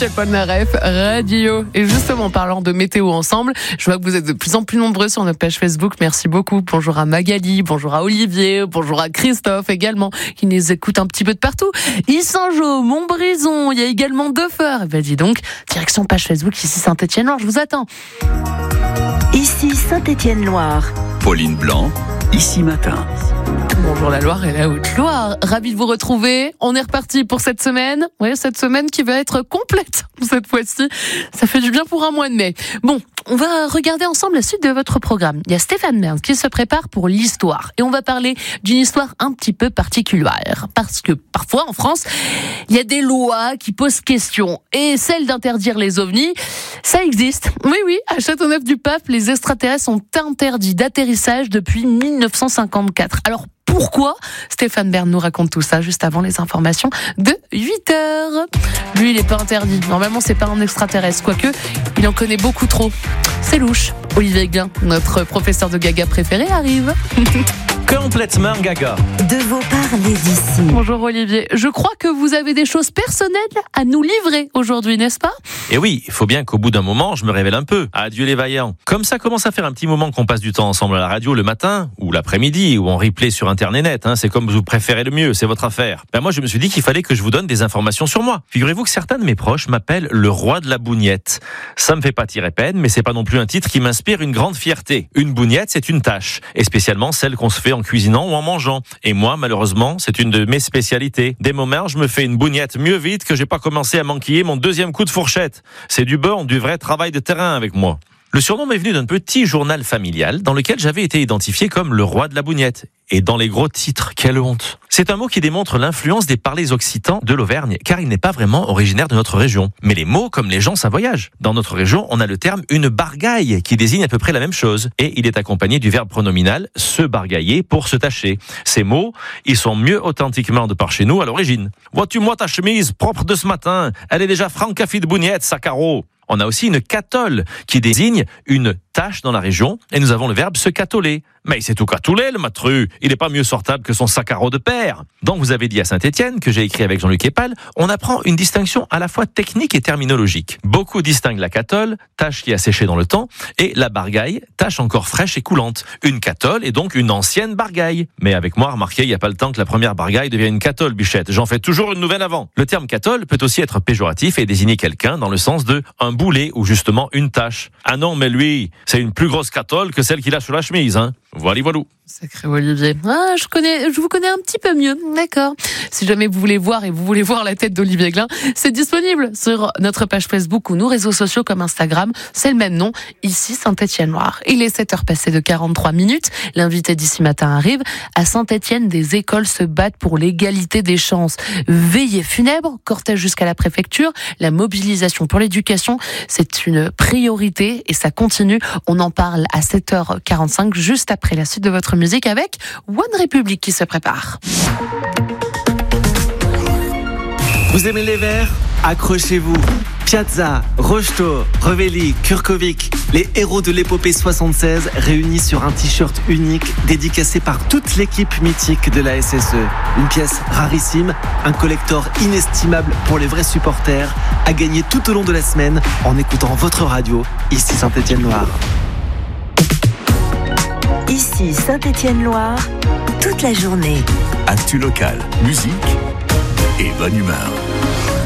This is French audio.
Michel Polnareff, Radio. Et justement, en parlant de météo ensemble, je vois que vous êtes de plus en plus nombreux sur notre page Facebook. Merci beaucoup. Bonjour à Magali, bonjour à Olivier, bonjour à Christophe également, qui nous écoute un petit peu de partout. Saint-Jean, Montbrison, il y a également Defeur. Ben dis donc, direction page Facebook, ici Saint-Étienne-Loire, je vous attends. Ici Saint-Étienne-Loire. Pauline Blanc, Ici Matin. Bonjour la Loire et la Haute-Loire. Ravi de vous retrouver. On est reparti pour cette semaine. Oui, cette semaine qui va être complète cette fois-ci. Ça fait du bien pour un mois de mai. Bon, on va regarder ensemble la suite de votre programme. Il y a Stéphane Bern qui se prépare pour l'histoire. Et on va parler d'une histoire un petit peu particulière. Parce que parfois en France, il y a des lois qui posent question. Et celle d'interdire les ovnis, ça existe. Oui, à Châteauneuf-du-Pape, les extraterrestres sont interdits d'atterrissage depuis 1954. Alors, pourquoi ? Stéphane Bern nous raconte tout ça juste avant les informations de 8h. Lui, il n'est pas interdit. Normalement, c'est pas un extraterrestre. Quoique, il en connaît beaucoup trop. C'est louche. Olivier Guin, notre professeur de gaga préféré, arrive. Complètement gaga. De vos parler d'ici. Bonjour Olivier. Je crois que vous avez des choses personnelles à nous livrer aujourd'hui, n'est-ce pas ? Et oui, il faut bien qu'au bout d'un moment, je me révèle un peu. Adieu les vaillants. Comme ça commence à faire un petit moment qu'on passe du temps ensemble à la radio le matin, ou l'après-midi, ou en replay sur Internet, c'est comme vous préférez le mieux, c'est votre affaire. Moi, je me suis dit qu'il fallait que je vous donne des informations sur moi. Figurez-vous que certains de mes proches m'appellent le roi de la bougnette. Ça me fait pas tirer peine, mais c'est pas non plus un titre qui m'inspire une grande fierté. Une bougnette, c'est une tâche, et spécialement celle qu'on se fait en cuisinant ou en mangeant. Et moi, malheureusement, c'est une de mes spécialités. Des moments, je me fais une bougnette mieux vite que j'ai pas commencé à m'enquiller mon deuxième coup de fourchette. C'est du beurre, du vrai travail de terrain avec moi. Le surnom m'est venu d'un petit journal familial dans lequel j'avais été identifié comme le roi de la bougnette. Et dans les gros titres, quelle honte. C'est un mot qui démontre l'influence des parlers occitans de l'Auvergne, car il n'est pas vraiment originaire de notre région. Mais les mots, comme les gens, ça voyage. Dans notre région, on a le terme une bargaille, qui désigne à peu près la même chose. Et il est accompagné du verbe pronominal se bargailler pour se tâcher. Ces mots, ils sont mieux authentiquement de par chez nous à l'origine. Vois-tu moi ta chemise propre de ce matin? Elle est déjà francafi de bougnette, sa carreau. On a aussi une catole qui désigne une tâche dans la région et nous avons le verbe se catoler. Mais il s'est tout catolé le matru, il n'est pas mieux sortable que son sac à carreaux de père. Donc vous avez dit à Saint-Étienne, que j'ai écrit avec Jean-Luc Epal, on apprend une distinction à la fois technique et terminologique. Beaucoup distinguent la catole, tâche qui a séché dans le temps, et la bargaille, tâche encore fraîche et coulante. Une catole est donc une ancienne bargaille. Mais avec moi, remarquez, il n'y a pas le temps que la première bargaille devienne une catole, bichette. J'en fais toujours une nouvelle avant. Le terme catole peut aussi être péjoratif et désigner quelqu'un dans le sens de un boulet ou justement une tâche. Ah non, mais lui, c'est une plus grosse catole que celle qu'il a sur la chemise, Voilà. Sacré Olivier. Je vous connais un petit peu mieux. D'accord. Si jamais vous voulez voir la tête d'Olivier Glin, c'est disponible sur notre page Facebook ou nos réseaux sociaux comme Instagram. C'est le même nom, ici Saint-Étienne-Loire. Il est 7h passé de 43 minutes. L'invité d'ici matin arrive. À Saint-Étienne, des écoles se battent pour l'égalité des chances. Veillée funèbre, cortège jusqu'à la préfecture. La mobilisation pour l'éducation, c'est une priorité et ça continue. On en parle à 7h45, juste après la suite de votre musique avec One Republic qui se prépare. Vous aimez les verts ? Accrochez-vous. Piazza, Rocheteau, Revelli, Kurkovic, les héros de l'épopée 76 réunis sur un t-shirt unique dédicacé par toute l'équipe mythique de la SSE. Une pièce rarissime, un collector inestimable pour les vrais supporters, à gagner tout au long de la semaine en écoutant votre radio, ici Saint-Étienne-Loire. Ici Saint-Étienne-Loire, toute la journée. Actu local, musique et bonne humeur.